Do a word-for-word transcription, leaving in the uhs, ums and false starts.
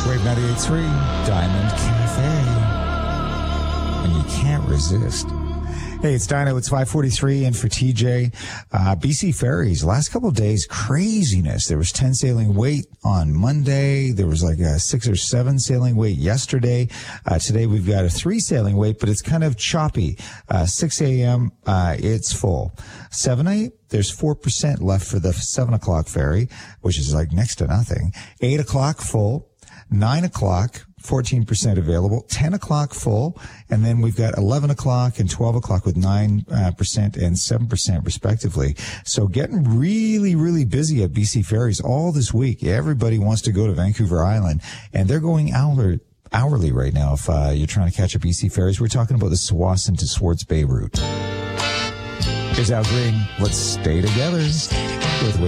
Wave ninety-eight point three, Diamond Cafe. And you can't resist. Hey, it's Dino. It's five forty-three, and for T J, uh, B C Ferries, last couple of days, craziness. There was ten sailing weight on Monday. There was like a six or seven sailing weight yesterday. Uh, today we've got a three sailing weight, but it's kind of choppy. Uh, six a.m., uh, it's full. seven a.m., there's four percent left for the seven o'clock ferry, which is like next to nothing. eight o'clock full. nine o'clock, fourteen percent available, ten o'clock full, and then we've got eleven o'clock and twelve o'clock with nine percent and seven percent respectively. So getting really, really busy at B C Ferries all this week. Everybody wants to go to Vancouver Island, and they're going hourly, hourly right now if uh, you're trying to catch a B C Ferries. We're talking about the Tsawwassen to Swartz Bay route. Here's Al Green. Let's stay together with